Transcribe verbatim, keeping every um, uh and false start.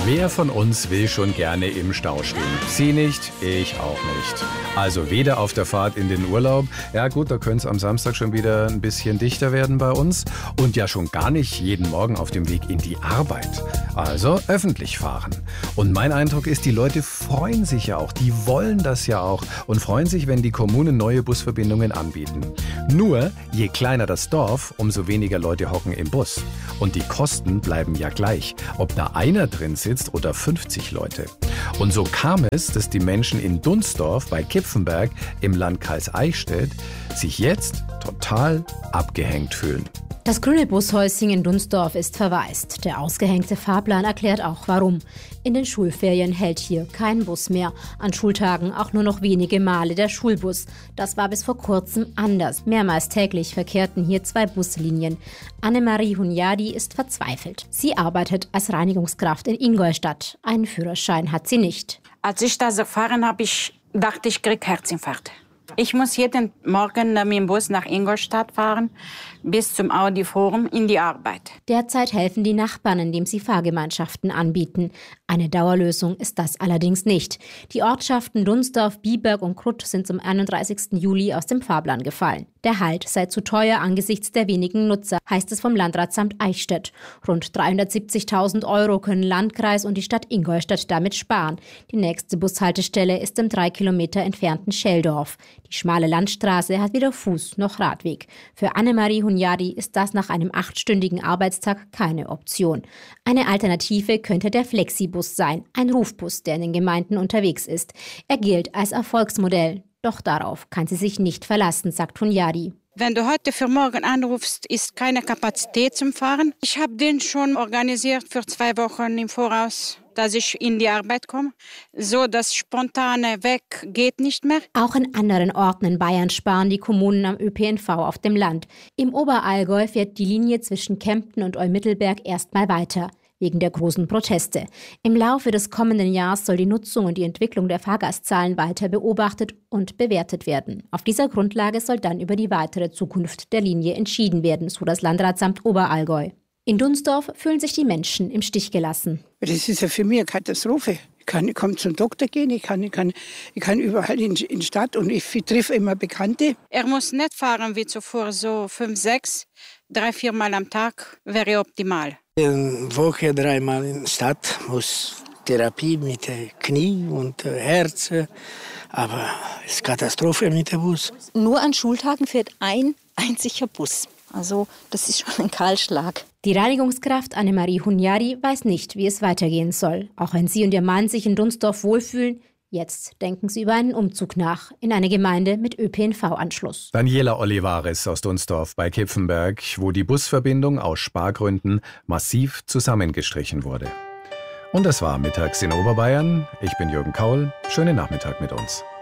Wer von uns will schon gerne im Stau stehen? Sie nicht, ich auch nicht. Also weder auf der Fahrt in den Urlaub, ja gut, da könnte es am Samstag schon wieder ein bisschen dichter werden bei uns, und ja schon gar nicht jeden Morgen auf dem Weg in die Arbeit. Also öffentlich fahren. Und mein Eindruck ist, die Leute freuen sich ja auch, die wollen das ja auch und freuen sich, wenn die Kommunen neue Busverbindungen anbieten. Nur, je kleiner das Dorf, umso weniger Leute hocken im Bus. Und die Kosten bleiben ja gleich, ob da einer drin sitzt oder fünfzig Leute. Und so kam es, dass die Menschen in Dunsdorf bei Kipfenberg im Landkreis Eichstätt sich jetzt total abgehängt fühlen. Das grüne Bushäuschen in Dunsdorf ist verwaist. Der ausgehängte Fahrplan erklärt auch warum. In den Schulferien hält hier kein Bus mehr. An Schultagen auch nur noch wenige Male der Schulbus. Das war bis vor kurzem anders. Mehrmals täglich verkehrten hier zwei Buslinien. Annemarie Hunyadi ist verzweifelt. Sie arbeitet als Reinigungskraft in Ingolstadt. Einen Führerschein hat sie nicht. Als ich das erfahren habe, ich dachte, ich kriege Herzinfarkt. Ich muss jeden Morgen mit dem Bus nach Ingolstadt fahren, bis zum Audi Forum in die Arbeit. Derzeit helfen die Nachbarn, indem sie Fahrgemeinschaften anbieten. Eine Dauerlösung ist das allerdings nicht. Die Ortschaften Dunsdorf, Biberg und Krut sind zum einunddreißigsten Juli aus dem Fahrplan gefallen. Der Halt sei zu teuer angesichts der wenigen Nutzer, heißt es vom Landratsamt Eichstätt. Rund dreihundertsiebzigtausend Euro können Landkreis und die Stadt Ingolstadt damit sparen. Die nächste Bushaltestelle ist im drei Kilometer entfernten Scheldorf. Die schmale Landstraße hat weder Fuß- noch Radweg. Für Annemarie Hunyadi ist das nach einem achtstündigen Arbeitstag keine Option. Eine Alternative könnte der Flexibus sein, ein Rufbus, der in den Gemeinden unterwegs ist. Er gilt als Erfolgsmodell. Doch darauf kann sie sich nicht verlassen, sagt Hunyadi. Wenn du heute für morgen anrufst, ist keine Kapazität zum Fahren. Ich habe den schon organisiert für zwei Wochen im Voraus, dass ich in die Arbeit komme. So, das spontane Weg geht nicht mehr. Auch in anderen Orten in Bayern sparen die Kommunen am Ö P N V auf dem Land. Im Oberallgäu fährt die Linie zwischen Kempten und Eumittelberg erstmal weiter. Wegen der großen Proteste. Im Laufe des kommenden Jahres soll die Nutzung und die Entwicklung der Fahrgastzahlen weiter beobachtet und bewertet werden. Auf dieser Grundlage soll dann über die weitere Zukunft der Linie entschieden werden, so das Landratsamt Oberallgäu. In Dunsdorf fühlen sich die Menschen im Stich gelassen. Das ist ja für mich eine Katastrophe. Ich kann, ich kann zum Doktor gehen, ich kann, ich kann, ich kann überall in die Stadt und ich treffe immer Bekannte. Er muss nicht fahren wie zuvor, so fünf, sechs, drei, vier Mal am Tag wäre optimal. In Woche dreimal in der Stadt muss Therapie mit dem Knie und Herz, aber es ist Katastrophe mit dem Bus. Nur an Schultagen fährt ein einziger Bus. Also das ist schon ein Kahlschlag. Die Reinigungskraft Annemarie Hunyadi weiß nicht, wie es weitergehen soll. Auch wenn sie und ihr Mann sich in Dunsdorf wohlfühlen, jetzt denken sie über einen Umzug nach in eine Gemeinde mit Ö P N V-Anschluss. Daniela Olivares aus Dunsdorf bei Kipfenberg, wo die Busverbindung aus Spargründen massiv zusammengestrichen wurde. Und das war Mittags in Oberbayern. Ich bin Jürgen Kaul. Schönen Nachmittag mit uns.